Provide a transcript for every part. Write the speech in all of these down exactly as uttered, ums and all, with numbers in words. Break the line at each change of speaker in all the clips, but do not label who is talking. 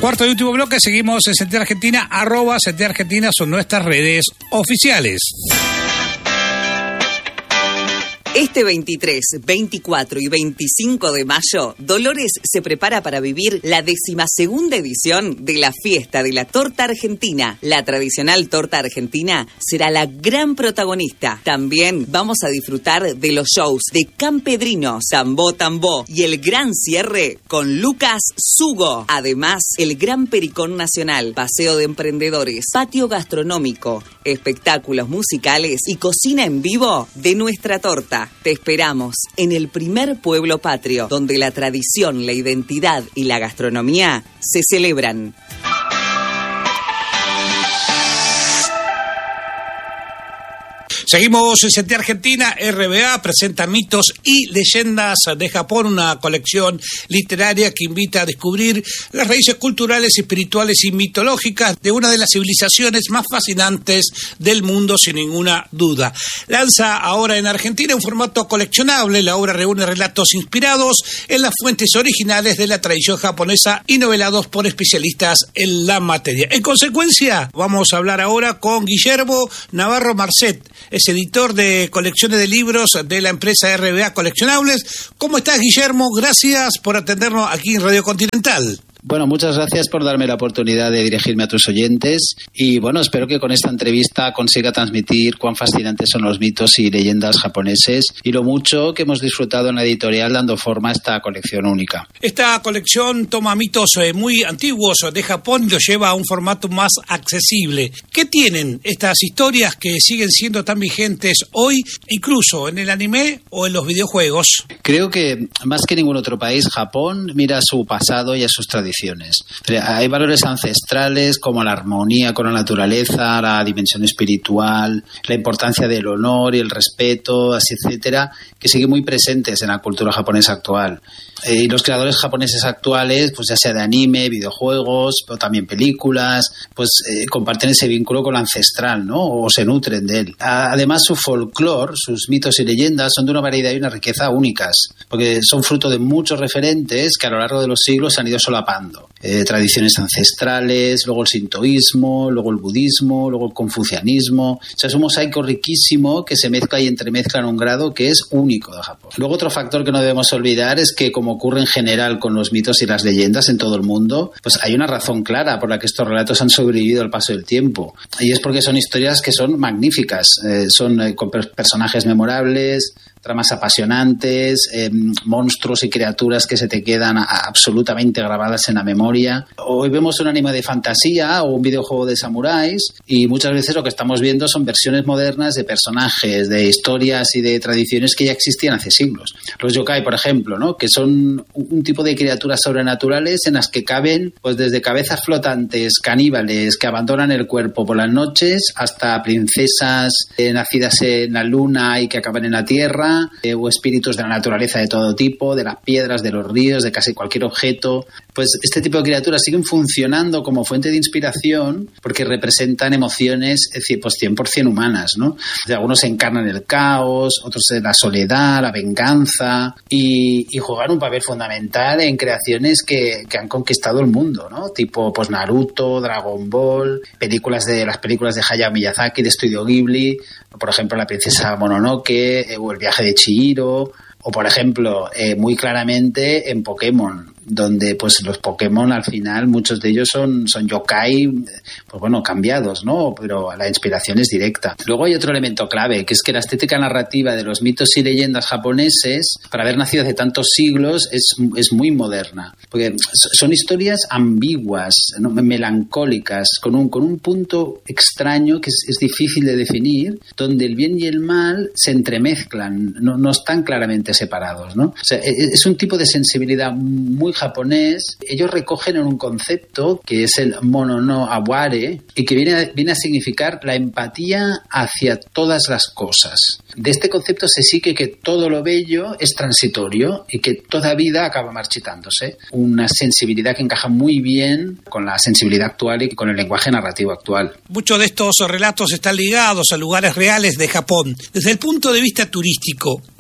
Cuarto y último bloque, seguimos en C T Argentina, arroba C T Argentina son nuestras redes oficiales.
Este veintitrés, veinticuatro y veinticinco de mayo, Dolores se prepara para vivir la decimasegunda edición de la Fiesta de la Torta Argentina. La tradicional torta argentina será la gran protagonista. También vamos a disfrutar de los shows de Campedrino, Tambó Tambó y el gran cierre con Lucas Sugo. Además, el Gran Pericón Nacional, paseo de emprendedores, patio gastronómico, espectáculos musicales y cocina en vivo de nuestra torta. Te esperamos en el primer pueblo patrio, donde la tradición, la identidad y la gastronomía se celebran.
Seguimos en C T Argentina. R B A presenta Mitos y Leyendas de Japón, una colección literaria que invita a descubrir las raíces culturales, espirituales y mitológicas de una de las civilizaciones más fascinantes del mundo, sin ninguna duda. Lanza ahora en Argentina un formato coleccionable. La obra reúne relatos inspirados en las fuentes originales de la tradición japonesa y novelados por especialistas en la materia. En consecuencia, vamos a hablar ahora con Guillermo Navarro Marcet, es editor de colecciones de libros de la empresa R B A Coleccionables. ¿Cómo estás, Guillermo? Gracias por atendernos aquí en Radio Continental.
Bueno, muchas gracias por darme la oportunidad de dirigirme a tus oyentes y bueno, espero que con esta entrevista consiga transmitir cuán fascinantes son los mitos y leyendas japoneses y lo mucho que hemos disfrutado en la editorial dando forma a esta colección única.
Esta colección toma mitos muy antiguos de Japón y los lleva a un formato más accesible. ¿Qué tienen estas historias que siguen siendo tan vigentes hoy, incluso en el anime o en los videojuegos?
Creo que más que ningún otro país, Japón mira a su pasado y a sus tradiciones. Hay valores ancestrales como la armonía con la naturaleza, la dimensión espiritual, la importancia del honor y el respeto, así etcétera, que siguen muy presentes en la cultura japonesa actual. Eh, y los creadores japoneses actuales, pues ya sea de anime, videojuegos, o también películas, pues eh, comparten ese vínculo con lo ancestral, ¿no? O se nutren de él. Además, su folclore, sus mitos y leyendas son de una variedad y una riqueza únicas, porque son fruto de muchos referentes que a lo largo de los siglos se han ido solapando. Eh, tradiciones ancestrales, luego el sintoísmo, luego el budismo, luego el confucianismo. O sea, es un mosaico riquísimo que se mezcla y entremezcla en un grado que es único de Japón. Luego otro factor que no debemos olvidar es que, como ocurre en general con los mitos y las leyendas en todo el mundo, pues hay una razón clara por la que estos relatos han sobrevivido al paso del tiempo. Y es porque son historias que son magníficas, eh, son eh, con personajes memorables, tramas apasionantes, eh, monstruos y criaturas que se te quedan a, a, absolutamente grabadas en la memoria. Hoy vemos un anime de fantasía o un videojuego de samuráis y muchas veces lo que estamos viendo son versiones modernas de personajes, de historias y de tradiciones que ya existían hace siglos. Los yokai, por ejemplo, ¿no? Que son un tipo de criaturas sobrenaturales en las que caben pues desde cabezas flotantes, caníbales que abandonan el cuerpo por las noches, hasta princesas eh, nacidas en la luna y que acaban en la tierra, Eh, o espíritus de la naturaleza de todo tipo, de las piedras, de los ríos, de casi cualquier objeto. Pues este tipo de criaturas siguen funcionando como fuente de inspiración porque representan emociones pues cien por ciento humanas, ¿no? O sea, algunos encarnan el caos, otros la soledad, la venganza y, y juegan un papel fundamental en creaciones que, que han conquistado el mundo, ¿no? Tipo pues Naruto, Dragon Ball, películas de las películas de Hayao Miyazaki, de Estudio Ghibli, por ejemplo La princesa Mononoke eh, o El viaje de Chihiro, o por ejemplo eh, muy claramente en Pokémon, donde pues los Pokémon al final muchos de ellos son, son yokai, pues bueno, cambiados, ¿no? Pero la inspiración es directa. Luego hay otro elemento clave, que es que la estética narrativa de los mitos y leyendas japoneses, para haber nacido hace tantos siglos, es, es muy moderna. Porque son historias ambiguas, ¿no? Melancólicas, con un, con un punto extraño que es, es difícil de definir, donde el bien y el mal se entremezclan, no, no están claramente separados, ¿no? O sea, es un tipo de sensibilidad muy japonés. Ellos recogen en un concepto que es el mono no aware y que viene a, viene a significar la empatía hacia todas las cosas. De este concepto se sigue que todo lo bello es transitorio y que toda vida acaba marchitándose. Una sensibilidad que encaja muy bien con la sensibilidad actual y con el lenguaje narrativo actual.
Muchos de estos relatos están ligados a lugares reales de Japón. Desde el punto de vista turístico, ¿qué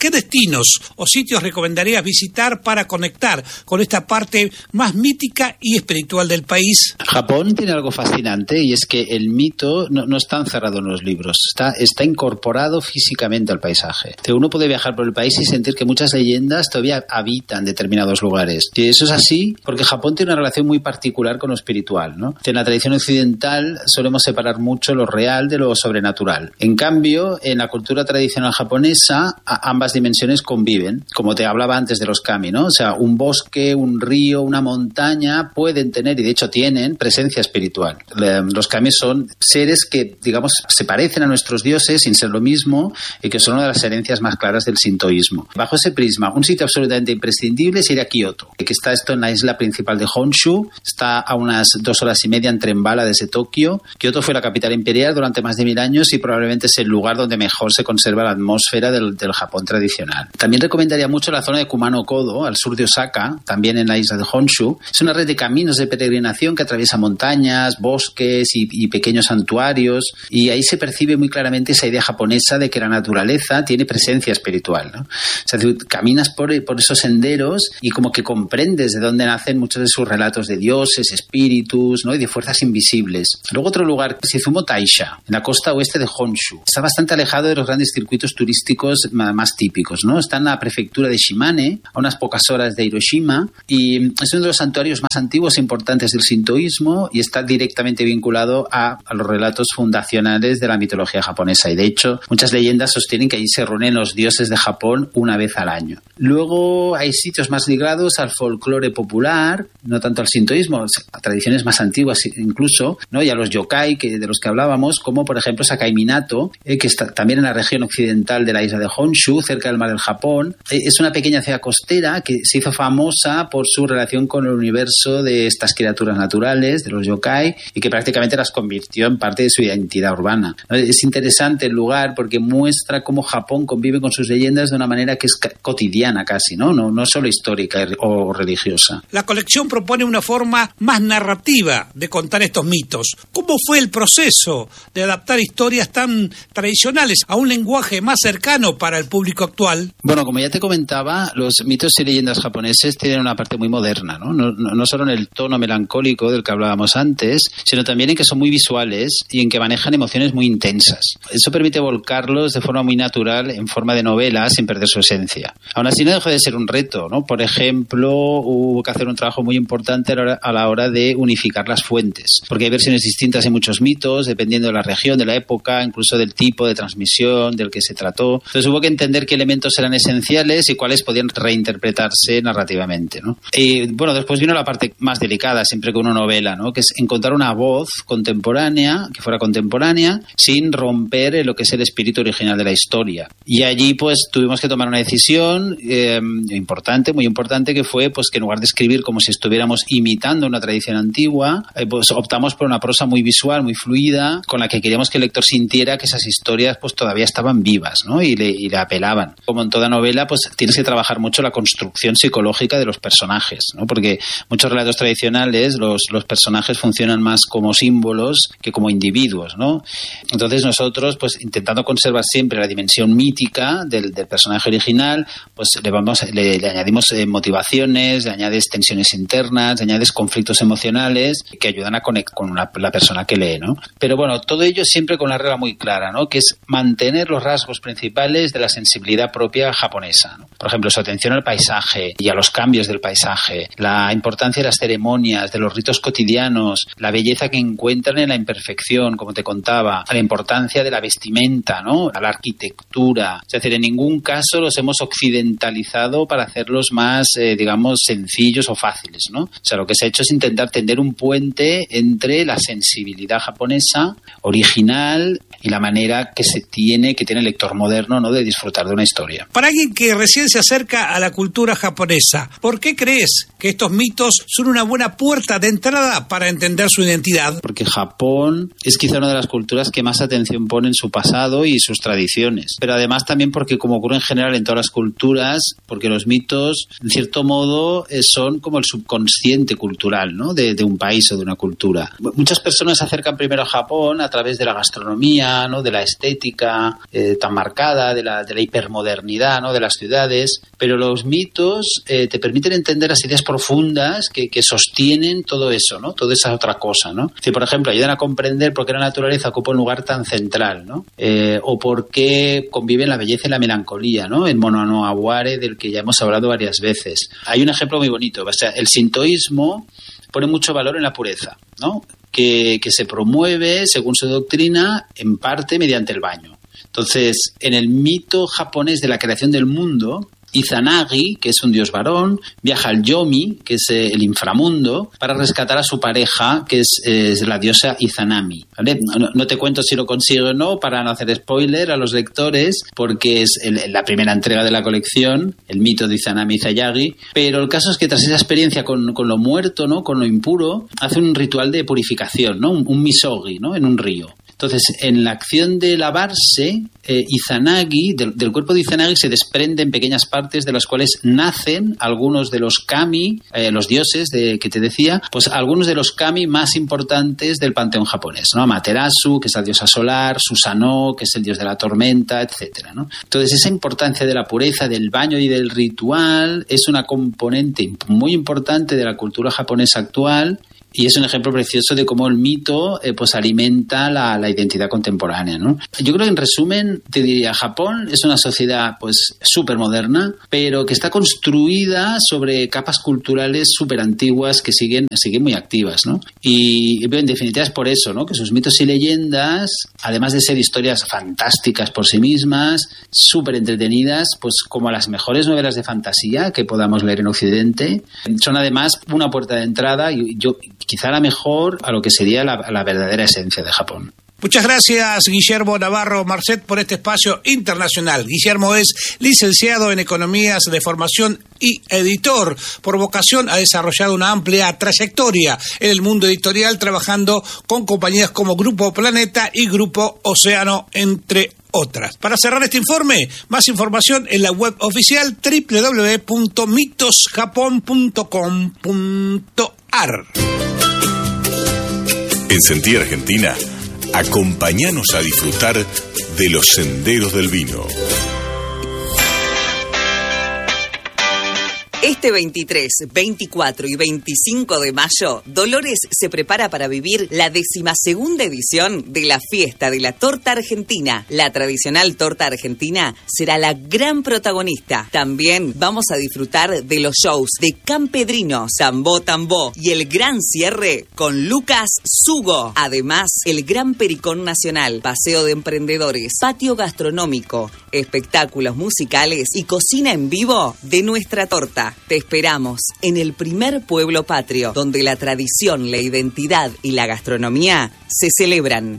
¿qué destinos o sitios recomendarías visitar para conectar con esta parte más mítica y espiritual del país?
Japón tiene algo fascinante y es que el mito no, no está encerrado en los libros, está, está incorporado físicamente al paisaje. Uno puede viajar por el país y sentir que muchas leyendas todavía habitan determinados lugares. Y eso es así porque Japón tiene una relación muy particular con lo espiritual, ¿no? En la tradición occidental solemos separar mucho lo real de lo sobrenatural. En cambio, en la cultura tradicional japonesa, ambas dimensiones conviven, como te hablaba antes de los kami, ¿no? O sea, un bosque, un río, una montaña pueden tener, y de hecho tienen, presencia espiritual. Los kami son seres que, digamos, se parecen a nuestros dioses sin ser lo mismo y que son una de las herencias más claras del sintoísmo. Bajo ese prisma, un sitio absolutamente imprescindible sería Kioto, que está esto en la isla principal de Honshu, está a unas dos horas y media en tren bala desde Tokio. Kioto fue la capital imperial durante más de mil años y probablemente es el lugar donde mejor se conserva la atmósfera del, del Japón tradicional. También recomendaría mucho la zona de Kumano-Kodo, al sur de Osaka, también en la isla de Honshu. Es una red de caminos de peregrinación que atraviesa montañas, bosques y, y pequeños santuarios, y ahí se percibe muy claramente esa idea japonesa de que la naturaleza tiene presencia espiritual, ¿no? O sea, caminas por, por esos senderos y como que comprendes de dónde nacen muchos de sus relatos de dioses, espíritus, ¿no? Y de fuerzas invisibles. Luego otro lugar, Shizumo Taisha, en la costa oeste de Honshu. Está bastante alejado de los grandes circuitos turísticos más típicos, ¿no? Está en la prefectura de Shimane, a unas pocas horas de Hiroshima, y es uno de los santuarios más antiguos e importantes del sintoísmo y está directamente vinculado a, a los relatos fundacionales de la mitología japonesa. Y de hecho, muchas leyendas sostienen que allí se reúnen los dioses de Japón una vez al año. Luego hay sitios más ligados al folclore popular, no tanto al sintoísmo, a tradiciones más antiguas incluso, ¿no? Y a los yokai que, de los que hablábamos, como por ejemplo Sakai Minato, eh, que está también en la región occidental de la isla de Honshu, cerca del mar del Japón. Eh, es una pequeña ciudad costera que se hizo famosa por su relación con el universo de estas criaturas naturales, de los yokai, y que prácticamente las convirtió en parte de su identidad urbana. Es interesante el lugar porque muestra cómo Japón convive con sus leyendas de una manera que es cotidiana casi, ¿no? No, no solo histórica o religiosa.
La colección propone una forma más narrativa de contar estos mitos. ¿Cómo fue el proceso de adaptar historias tan tradicionales a un lenguaje más cercano para el público actual?
Bueno, como ya te comentaba, los mitos y leyendas japoneses tienen una parte muy moderna, ¿no? No, no, no solo en el tono melancólico del que hablábamos antes, sino también en que son muy visuales y en que manejan emociones muy intensas. Eso permite volcarlos de forma muy natural en forma de novela sin perder su esencia. Aún así no deja de ser un reto, ¿no? Por ejemplo, hubo que hacer un trabajo muy importante a la hora, a la hora de unificar las fuentes, porque hay versiones distintas en muchos mitos, dependiendo de la región, de la época, incluso del tipo de transmisión del que se trató. Entonces hubo que entender qué elementos eran esenciales y cuáles podían reinterpretarse narrativamente, ¿no? Y bueno, después vino la parte más delicada, siempre que uno novela, ¿no? Que es encontrar una voz contemporánea, que fuera contemporánea, sin romper lo que es el espíritu original de la historia. Y allí pues tuvimos que tomar una decisión eh, importante, muy importante, que fue pues que en lugar de escribir como si estuviéramos imitando una tradición antigua, eh, pues optamos por una prosa muy visual, muy fluida, con la que queríamos que el lector sintiera que esas historias pues todavía estaban vivas, ¿no? Y le, y le apelaban. Como en toda novela, pues tienes que trabajar mucho la construcción psicológica de los personajes, ¿no? Porque muchos relatos tradicionales, los, los personajes funcionan más como símbolos que como individuos, ¿no? Entonces nosotros, pues intentando conservar siempre la dimensión mítica del, del personaje original, pues le vamos, le, le añadimos eh, motivaciones, le añades tensiones internas, le añades conflictos emocionales que ayudan a conectar con la, la persona que lee, ¿no? Pero bueno, todo ello siempre con una regla muy clara, ¿no? Que es mantener los rasgos principales de la sensibilidad propia japonesa, ¿no? Por ejemplo, su atención al paisaje y a los cambios del paisaje, la importancia de las ceremonias, de los ritos cotidianos, la belleza que encuentran en la imperfección, como te contaba, la importancia de la vestimenta, ¿no? A la arquitectura. Es decir, en ningún caso los hemos occidentalizado para hacerlos más, eh, digamos, sencillos o fáciles, ¿no? O sea, lo que se ha hecho es intentar tender un puente entre la sensibilidad japonesa original y la manera que se tiene, que tiene el lector moderno, ¿no? De disfrutar de una historia.
Para alguien que recién se acerca a la cultura japonesa, ¿por qué crees que estos mitos son una buena puerta de entrada para entender su identidad?
Porque Japón es quizá una de las culturas que más atención pone en su pasado y sus tradiciones. Pero además también porque, como ocurre en general en todas las culturas, porque los mitos, en cierto modo, son como el subconsciente cultural, ¿no? De, de un país o de una cultura. Muchas personas se acercan primero a Japón a través de la gastronomía, ¿no? De la estética eh, tan marcada, de la, de la hipermodernidad modernidad, ¿no?, de las ciudades, pero los mitos eh, te permiten entender las ideas profundas que, que sostienen todo eso, ¿no?, toda esa otra cosa, ¿no? Si, por ejemplo, ayudan a comprender por qué la naturaleza ocupa un lugar tan central, ¿no? Eh, o por qué conviven la belleza y la melancolía, ¿no?, en Mono no Aware, del que ya hemos hablado varias veces. Hay un ejemplo muy bonito, o sea, el sintoísmo pone mucho valor en la pureza, ¿no?, que, que se promueve, según su doctrina, en parte mediante el baño. Entonces, en el mito japonés de la creación del mundo, Izanagi, que es un dios varón, viaja al Yomi, que es el inframundo, para rescatar a su pareja, que es, es la diosa Izanami, ¿vale? No, no te cuento si lo consigue o no, para no hacer spoiler a los lectores, porque es el, la primera entrega de la colección, el mito de Izanami Izayagi, pero el caso es que tras esa experiencia con, con lo muerto, ¿no?, con lo impuro, hace un ritual de purificación, ¿no?, un, un misogi, ¿no?, en un río. Entonces, en la acción de lavarse, eh, Izanagi, del, del cuerpo de Izanagi se desprenden pequeñas partes de las cuales nacen algunos de los kami, eh, los dioses de, que te decía, pues algunos de los kami más importantes del panteón japonés, ¿no? Amaterasu, que es la diosa solar, Susanoo, que es el dios de la tormenta, etcétera, ¿no? Entonces, esa importancia de la pureza, del baño y del ritual es una componente muy importante de la cultura japonesa actual. Y es un ejemplo precioso de cómo el mito eh, pues alimenta la, la identidad contemporánea, ¿no? Yo creo que, en resumen, te diría, Japón es una sociedad pues súper moderna, pero que está construida sobre capas culturales súper antiguas que siguen, siguen muy activas, ¿no? Y en definitiva es por eso, ¿no?, que sus mitos y leyendas, además de ser historias fantásticas por sí mismas, súper entretenidas, pues como las mejores novelas de fantasía que podamos leer en Occidente, son además una puerta de entrada, y yo quizá la mejor, a lo que sería la, la verdadera esencia de Japón.
Muchas gracias, Guillermo Navarro Marcet, por este espacio internacional. Guillermo es licenciado en Economías de formación y editor. Por vocación ha desarrollado una amplia trayectoria en el mundo editorial, trabajando con compañías como Grupo Planeta y Grupo Océano, entre otras. Para cerrar este informe, más información en la web oficial doble u doble u doble u punto mitos japón punto com punto a r.
En Sentí Argentina, acompáñanos a disfrutar de los senderos del vino.
Este veintitrés, veinticuatro y veinticinco de mayo, Dolores se prepara para vivir la decimasegunda edición de la Fiesta de la Torta Argentina. La tradicional torta argentina será la gran protagonista. También vamos a disfrutar de los shows de Campedrino, Tambó Tambó y el gran cierre con Lucas Sugo. Además, el Gran Pericón Nacional, paseo de emprendedores, patio gastronómico, espectáculos musicales y cocina en vivo de nuestra torta. Te esperamos en el primer pueblo patrio, donde la tradición, la identidad y la gastronomía se celebran.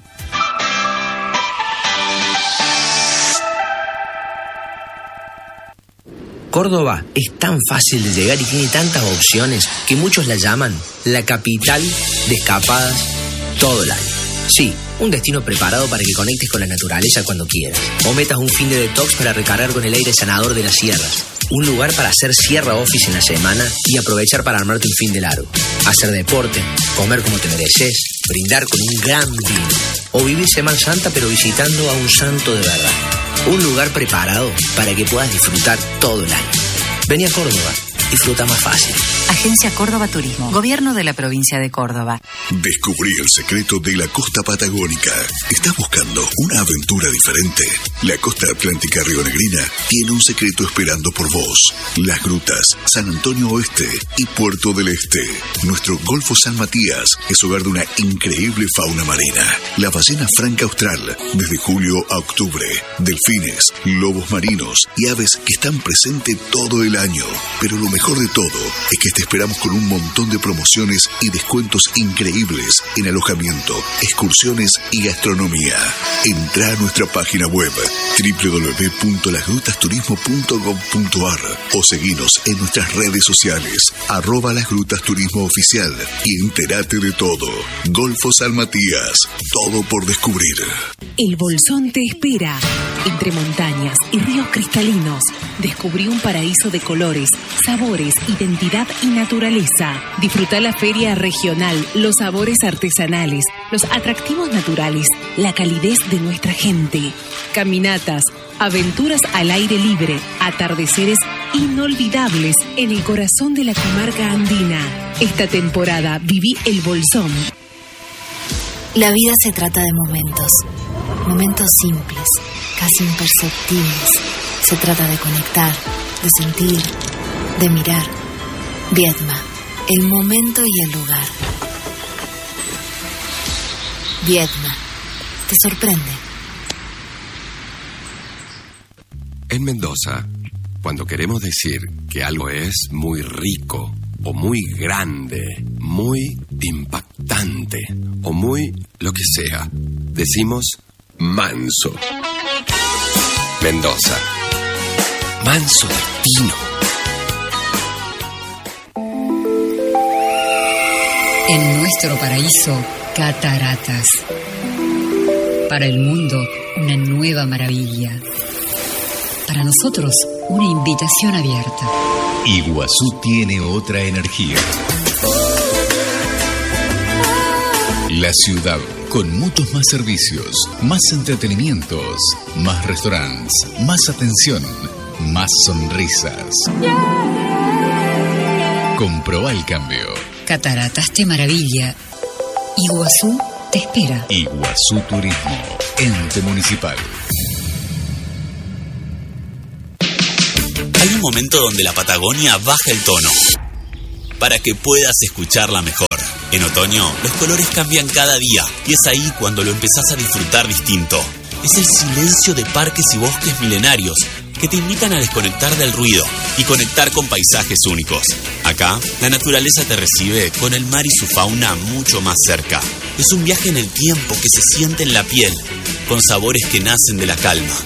Córdoba es tan fácil de llegar y tiene tantas opciones que muchos la llaman la capital de escapadas todo el año. Sí, un destino preparado para que conectes con la naturaleza cuando quieras, o metas un fin de detox para recargar con el aire sanador de las sierras. Un lugar para hacer sierra office en la semana y aprovechar para armarte un fin de largo. Hacer deporte, comer como te mereces, brindar con un gran vino. O vivir Semana Santa pero visitando a un santo de verdad. Un lugar preparado para que puedas disfrutar todo el año. Vení a Córdoba, disfruta más fácil.
Agencia Córdoba Turismo, Gobierno de la Provincia de Córdoba.
Descubrí el secreto de la costa patagónica. ¿Estás buscando una aventura diferente? La costa atlántica rionegrina tiene un secreto esperando por vos. Las Grutas, San Antonio Oeste y Puerto del Este. Nuestro Golfo San Matías es hogar de una increíble fauna marina. La ballena franca austral, desde julio a octubre. Delfines, lobos marinos y aves que están presentes todo el año. Pero lo mejor de todo es que te esperamos con un montón de promociones y descuentos increíbles en alojamiento, excursiones y gastronomía. Entrá a nuestra página web doble u doble u doble u punto las grutas turismo punto gov punto a r o seguinos en nuestras redes sociales, arroba Las Grutas Turismo Oficial, y entérate de todo. Golfo San Matías, todo por descubrir.
El Bolsón te espera. Entre montañas y ríos cristalinos, descubrí un paraíso de colores, sabores sabores, identidad y naturaleza. Disfruta la feria regional, los sabores artesanales, los atractivos naturales, la calidez de nuestra gente. Caminatas, aventuras al aire libre, atardeceres inolvidables en el corazón de la comarca andina. Esta temporada viví el Bolsón.
La vida se trata de momentos, momentos simples, casi imperceptibles. Se trata de conectar, de sentir, de mirar. Viedma, el momento y el lugar. Viedma, te sorprende.
En Mendoza, cuando queremos decir que algo es muy rico, o muy grande, muy impactante, o muy lo que sea, decimos manso. Mendoza. Manso destino.
En nuestro paraíso, cataratas. Para el mundo, una nueva maravilla. Para nosotros, una invitación abierta.
Iguazú tiene otra energía. La ciudad, con muchos más servicios, más entretenimientos, más restaurantes, más atención, más sonrisas. Comprobá el cambio.
Cataratas te maravilla. Iguazú te espera.
Iguazú Turismo, ente municipal.
Hay un momento donde la Patagonia baja el tono para que puedas escucharla mejor. En otoño, los colores cambian cada día y es ahí cuando lo empezás a disfrutar distinto. Es el silencio de parques y bosques milenarios que te invitan a desconectar del ruido y conectar con paisajes únicos. Acá, la naturaleza te recibe con el mar y su fauna mucho más cerca. Es un viaje en el tiempo que se siente en la piel, con sabores que nacen de la calma.